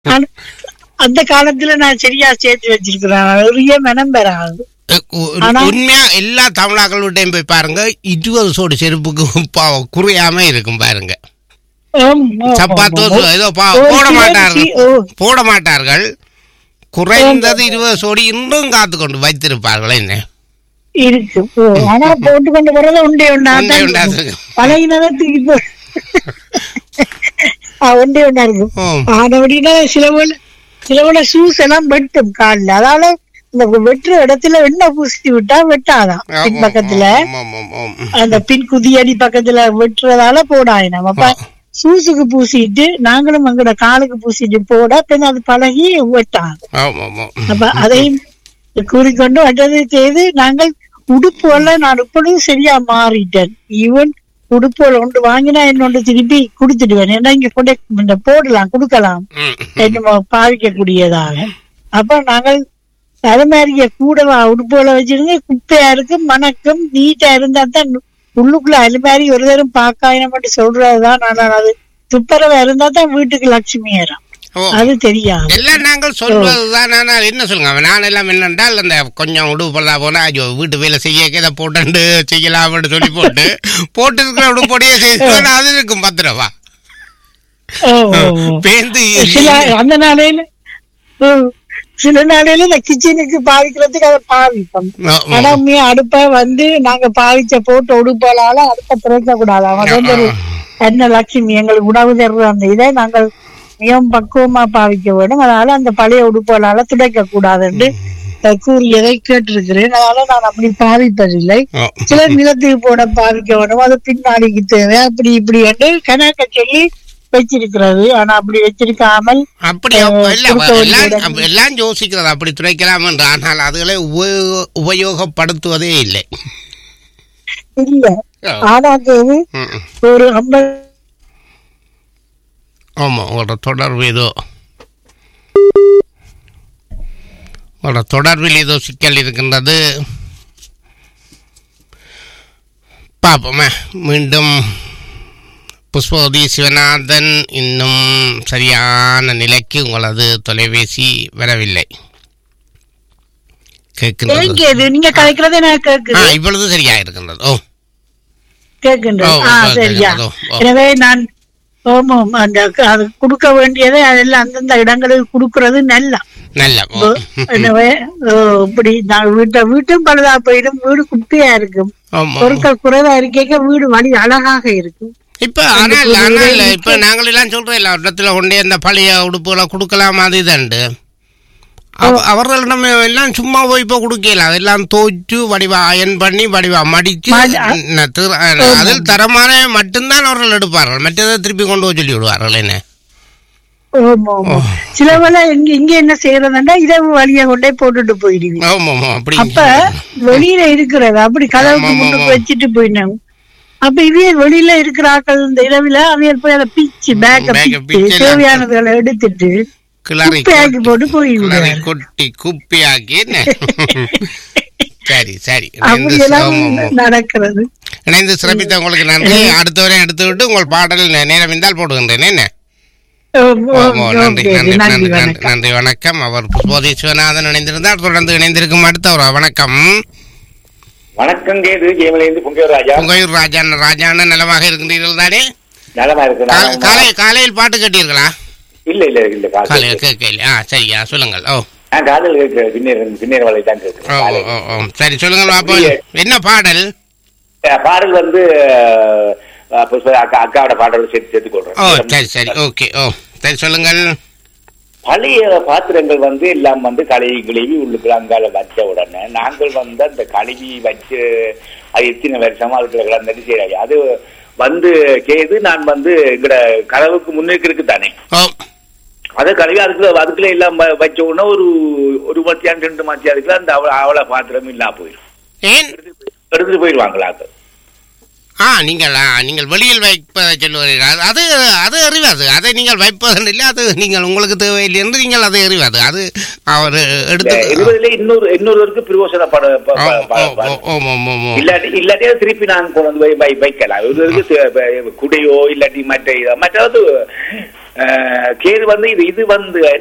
ஆனா, அந்த காலத்துல நான் சரியா சேர்த்து வச்சிருக்கிறேன். நிறைய மனம் பெறாது. உண்மையா எல்லா தமிழாக்கள் போய் பாருங்க, 20 சோடு செருப்புக்கு குறையாம இருக்கும் பாருங்க. சப்பாத்தோ ஏதோ போட மாட்டார்கள். குறைந்தது 20 சோடி இன்றும் காத்து கொண்டு வைத்திருப்பார்கள். என்ன இருக்கு, ஆனா போட்டு கொண்டு போறது உண்டே உண்டா பழகினதான் ஒன்றே ஒன்றா இருக்கும். ஆனபடினா சிலவோட ஷூஸ் எல்லாம் வெட்டும் காலில். அதால இந்த வெட்டுற இடத்துல எண்ணெய் பூசி விட்டா வெட்டாதான். பின் பக்கத்துல அந்த பின் குதியடி பக்கத்துல வெட்டுறதால போடாயினம். அப்ப ஷூஸுக்கு பூசிட்டு நாங்களும் எங்களோட காலுக்கு பூசிட்டு போட பின் அது பழகி வெட்டாது. அப்ப அதையும் கூறிக்கொண்டு வட்டது செய்து நாங்கள் உடுப்புகள் நான் இப்பொழுதும் சரியா மாறிட்டேன். ஈவன் உடுப்புகள் ஒன்று வாங்கினா என்னொன்று திருப்பி கொடுத்துடுவேன். ஏன்னா இங்க கொண்டு போடலாம் கொடுக்கலாம் என்ன பாவிக்க கூடியதாக. அப்ப நாங்கள் தலைமாரிக்க கூடவா உடுப்புகளை வச்சிருங்க, குப்பையா இருக்கு, மணக்கம் நீட்டா இருந்தா தான் உள்ளுக்குள்ள அலுமாரி ஒரு தரம் பாக்காயினம் மட்டும் சொல்றதுதான். ஆனால் அது துப்பரவா இருந்தா தான் வீட்டுக்கு லட்சுமி ஏறும். அது தெரியாது. எல்லாம் நாங்கள் சொல்வதுதான். ஆனால் என்ன சொல்லுங்க, நான் எல்லாம் என்னென்றால் அந்த கொஞ்சம் உடுப்பதா போனா ஐயோ வீட்டு வேலை செய்ய இதை போட்டு செய்யலாம் சொல்லி போட்டு இருக்கிற உடுப்படியே செய்து அது இருக்கும் 10 ரூபா பேந்து. அந்த நாளையில சில நாளையில இந்த கிச்சனுக்கு பாவிக்கிறதுக்கு அதை பாவிப்போம். கடமைய அடுப்ப நாங்க பாவிச்ச போட்டு உடுப்பால அடுப்ப திறக்க கூடாது. அவங்க ஒரு என்ன லட்சுமி எங்களுக்கு உணவு தர்ற அந்த இதை நாங்கள் மிகவும் பக்குவமா பாவிக்க வேண்டும். அதனால அந்த பழைய உடுப்புகளால துடைக்க கூடாதுன்னு கூறியதை கேட்டிருக்கிறேன். அதனால நான் அப்படி பாவிப்பதில்லை. சில நிலத்துக்கு போட பாவிக்க வேண்டும், அது பின்னாடிக்கு தேவை அப்படி இப்படி என்று கணக்க சொல்லி வச்சிருக்கிறது. ஆனா அப்படி வச்சிருக்காமல் அப்படி எல்லாம் யோசிக்கிறது அப்படி துடைக்கலாம் என்று. ஆனால் அதுகளை உபயோகப்படுத்துவதே இல்லை. இல்ல ஆனா ஒரு 50. ஆமா, உங்களோட தொடர்பு தொடர்பில் ஏதோ சிக்கல் இருக்கின்றது. பாப்போமே. மீண்டும் புஷ்பவதி சிவநாதன் இன்னும் சரியான நிலைக்கு உங்களது தொலைபேசி வரவில்லை. கேட்கின்றது, நீங்க கலைக்கிறது இப்பொழுது சரியா இருக்கின்றது. ஓ கேட்கின்றது, சரியா. எனவே நான் அந்த அது கொடுக்க வேண்டியதை அதெல்லாம் அந்தந்த இடங்களுக்கு கொடுக்கறது நல்ல. எனவே இப்படி வீட்டும் பழுதா போயிடும், வீடு குப்பையா இருக்கும், பொருட்கள் குறைவா இருக்க வீடு வழி அழகாக இருக்கும். இப்ப இப்ப நாங்கள் எல்லாம் சொல்றோம் எல்லா இடத்துல கொண்டே அந்த பழைய உடுப்புகளை கொடுக்கலாம். அதுதாண்டு அவர்களிடம் எல்லாம் சும்மா போய் இப்ப கொடுக்கல. அதெல்லாம் தோச்சு வடிவா அயன் பண்ணி வடிவா மடிச்சு அதில் தரமான மட்டும்தான் அவர்கள் எடுப்பார்கள். மற்றதை திருப்பி கொண்டு போய் சொல்லி விடுவார்கள். என்ன சில வேலை இங்க என்ன செய்யறதுன்னா இரவு வழியை கொண்டே போட்டுட்டு போயிடுவீங்க. அப்ப வெளியில இருக்கிறது அப்படி கதவுக்கு முன்னுக்கு வச்சுட்டு போயினாங்க. அப்ப இதே வெளியில இருக்கிற ஆக்கள் இந்த இரவுல அவைய போய் அதை பிச்சு பேக்க பிச்சு தேவையானதுகளை எடுத்துட்டு போட்டு கொட்டி குப்பியாக்கி. சரி சரி, நடக்கிறது. இணைந்து சிறப்பித்த உங்களுக்கு நன்றி. அடுத்தவரை எடுத்து விட்டு உங்கள் பாடல் நேரம் இருந்தால் போடுகின்றேன். என்ன நன்றி, வணக்கம். அவர் புஷ்பவதி சிவநாதன் இணைந்திருந்தால் தொடர்ந்து இணைந்திருக்கும் அடுத்தவர். வணக்கம். வணக்கம். பொங்கையூர் ராஜான நலமாக இருக்கின்றீர்கள் தானே? காலையில் பாட்டு கேட்டீர்களா? இல்ல இல்ல இல்ல காலையில் கேட்கல. சரியா, சொல்லுங்கள். சரி சொல்லுங்கள். என்ன பாடல்? பாடல் அக்காவோட பாடல் சேர்த்து கொள்றேன். சரி சரி, ஓகே. சரி சொல்லுங்கள். பழைய பாத்திரங்கள் எல்லாம் கழுவி உள்ளுக்குள்ள அங்கால வச்ச உடனே நாங்கள் அந்த கழுவி வச்சு அது எத்தனை வருஷமா அதுக்குள்ள கிடந்துட்டு சரி அது கேது நான் எங்கட கதவுக்கு முன்னுக்கு இருக்கு தானே, அதை கழுவி அதுக்குள்ள எல்லாம் வச்ச உடனே ஒரு மத்தியானம் 2 மத்தியா இருக்குல்ல அந்த அவளை பாத்திரம் இல்லா போயிடும். எடுத்துட்டு போயிடுவாங்களா? நீங்கள் வெளியில் வைப்பதை சொல்லுவீர்கள். அது அறிவாது. அதை நீங்கள் வைப்பது இல்லை. அது நீங்கள் உங்களுக்கு தேவையில்லை என்று நீங்கள் அதை அறிவாது. அது அவர் எடுத்து இன்னொருவருக்கு பிரயோசனப்பட இல்லாட்டி திருப்பி நான் கொண்டு வைக்கலாம். குடையோ இல்லாட்டி மற்றது கேது வந்து இது வந்து